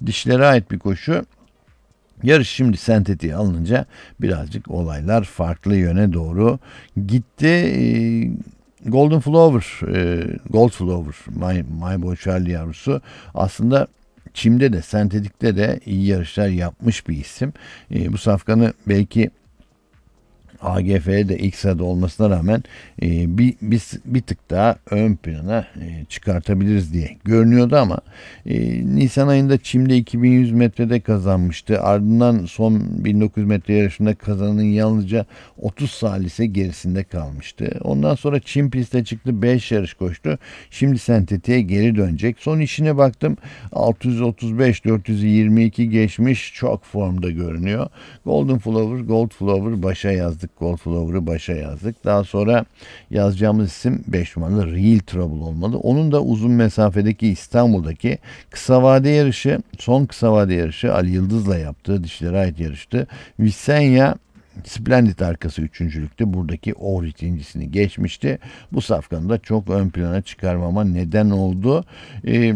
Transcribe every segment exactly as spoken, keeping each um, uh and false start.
Dişlere ait bir koşu. Yarış şimdi sentetiğe alınınca birazcık olaylar farklı yöne doğru gitti. Ee, Golden Flower, e, Gold Flower, My, My Boy Charlie yavrusu aslında çimde de sentetikte de iyi yarışlar yapmış bir isim. Ee, bu safkanı belki A G F'de ilk sırada olmasına rağmen e, bir, bir, bir tık daha ön plana e, çıkartabiliriz diye görünüyordu ama e, Nisan ayında çimde iki bin yüz metrede kazanmıştı. Ardından son bin dokuz yüz metre yarışında kazananın yalnızca otuz salise gerisinde kalmıştı. Ondan sonra çim piste çıktı, beş yarış koştu. Şimdi sentetiğe geri dönecek. Son işine baktım, altı yüz otuz beş dört yüz yirmi iki geçmiş, çok formda görünüyor. Golden Flower, Gold Flower başa yazdık. Gold Flower'ı başa yazdık. Daha sonra yazacağımız isim beş numaralı Real Trouble olmalı. Onun da uzun mesafedeki İstanbul'daki kısa vade yarışı, son kısa vade yarışı Ali Yıldız'la yaptığı dişlere ait yarıştı. Visenya Splendid arkası üçüncülükte buradaki Or ikincisini geçmişti. Bu safkanı da çok ön plana çıkarmama neden oldu. Ee,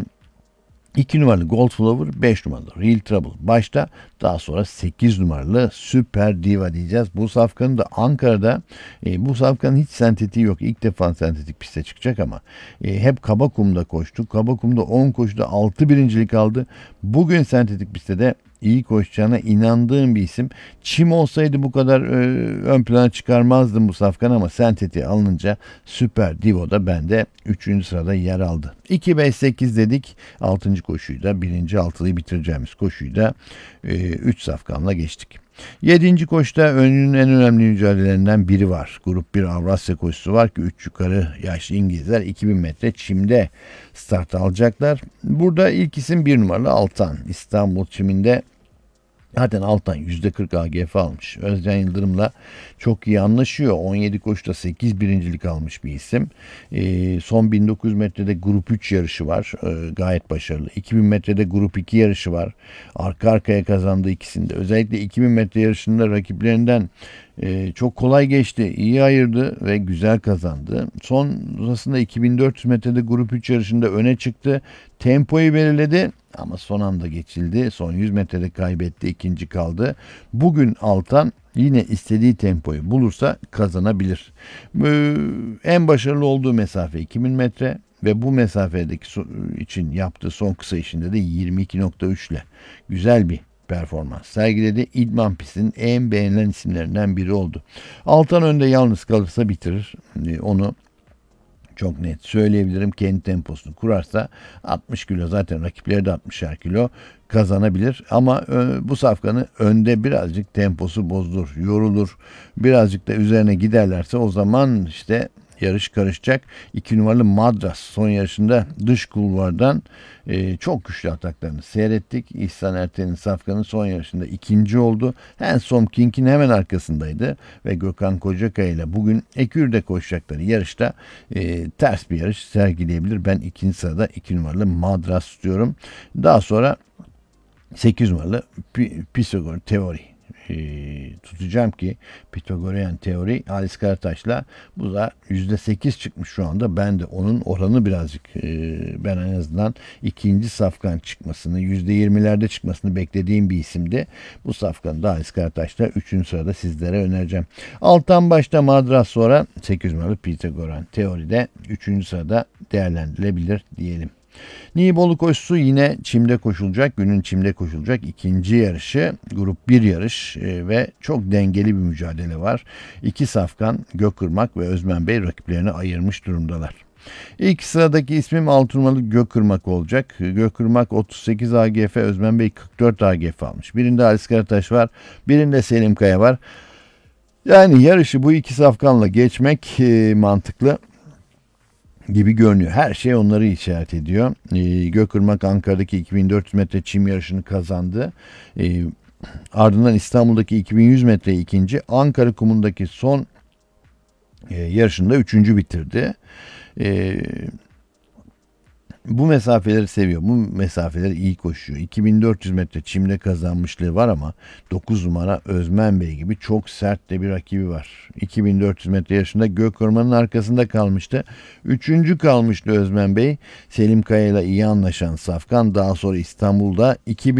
iki numaralı Gold Flower, beş numaralı Real Trouble başta, daha sonra sekiz numaralı Süper Diva diyeceğiz. Bu safkanın da Ankara'da, e, bu safkanın hiç sentetiği yok. İlk defa sentetik piste çıkacak ama e, hep Kabakum'da koştu. Kabakum'da on koşuda altı birincilik aldı. Bugün sentetik pistte de iyi koşacağına inandığım bir isim. Çim olsaydı bu kadar e, ön plana çıkarmazdım bu safkan ama sentetiğe alınınca Süper Divo'da bende üçüncü sırada yer aldı. iki beş sekiz dedik. altıncı koşuyu da birinci altılıyı bitireceğimiz koşuyu da e, üç safkanla geçtik. yedinci koşuda önünün en önemli mücadelelerinden biri var. Grup bir Avrasya koşusu var ki üç yukarı yaşlı İngilizler iki bin metre çimde start alacaklar. Burada ilk isim bir numaralı Altan. İstanbul çiminde zaten Altan yüzde kırk A G F almış. Özcan Yıldırım'la çok iyi anlaşıyor. on yedi koşuda sekiz birincilik almış bir isim. E, son bin dokuz yüz metrede grup üç yarışı var. E, gayet başarılı. iki bin metrede grup iki yarışı var. Arka arkaya kazandı ikisinde. Özellikle iki bin metre yarışında rakiplerinden e, çok kolay geçti. İyi ayırdı ve güzel kazandı. Sonrasında iki bin dört yüz metrede grup üç yarışında öne çıktı. Tempoyu belirledi ama son anda geçildi. Son yüz metrede kaybetti. İkinci kaldı. Bugün Altan yine istediği tempoyu bulursa kazanabilir. Ee, en başarılı olduğu mesafe iki bin metre ve bu mesafedeki için yaptığı son kısa işinde de yirmi iki nokta üç ile güzel bir performans sergiledi. İdman pistinin en beğenilen isimlerinden biri oldu. Altan önde yalnız kalırsa bitirir. Ee, onu çok net söyleyebilirim. Kendi temposunu kurarsa altmış kilo, zaten rakipleri de altmışar kilo, kazanabilir. Ama e, bu safkanı önde birazcık temposu bozulur, yorulur. Birazcık da üzerine giderlerse o zaman işte yarış karışacak. iki numaralı Madras son yarışında dış kulvardan e, çok güçlü ataklarını seyrettik. İhsan Erten'in safkanın son yarışında ikinci oldu. Handsome King'in hemen arkasındaydı ve Gökhan Kocakaya ile bugün Ekür'de koşacakları yarışta e, ters bir yarış sergileyebilir. Ben ikinci sırada iki numaralı Madras tutuyorum. Daha sonra sekiz numaralı Pisagor Teori e, tutacağım ki Pitagorian teori Halis Karataş'la bu da yüzde sekiz çıkmış şu anda. Ben de onun oranı birazcık e, ben en azından ikinci safkan çıkmasını, yüzde yirmilerde çıkmasını beklediğim bir isimdi. Bu safkanı da Halis Karataş'la üçüncü sırada sizlere önereceğim. Alttan başta Madras, sonra sekiz numaralı Pitagorian teoride üçüncü sırada değerlendirilebilir diyelim. Nibolu koşusu yine çimde koşulacak. Günün çimde koşulacak ikinci yarışı. Grup bir yarış e, ve çok dengeli bir mücadele var. İki safkan Gökırmak ve Özmen Bey rakiplerini ayırmış durumdalar. İlk sıradaki ismim altı numaralı Gökırmak olacak. Gökırmak otuz sekiz A G F, Özmen Bey kırk dört A G F almış. Birinde Halis Karataş var, birinde Selim Kaya var. Yani yarışı bu iki safkanla geçmek e, mantıklı gibi görünüyor. Her şey onları işaret ediyor. Ee, Gökırmak Ankara'daki iki bin dört yüz metre çim yarışını kazandı. Ee, ardından İstanbul'daki iki bin yüz metre ikinci, Ankara kumundaki son e, yarışında üçüncü bitirdi. Ee, Bu mesafeleri seviyor. Bu mesafeleri iyi koşuyor. iki bin dört yüz metre çimde kazanmışlığı var ama dokuz numara Özmen Bey gibi çok sert de bir rakibi var. iki bin dört yüz metre yarışında Gökırmak'ın arkasında kalmıştı. Üçüncü kalmıştı Özmen Bey. Selim Kaya ile iyi anlaşan safkan daha sonra İstanbul'da iki bin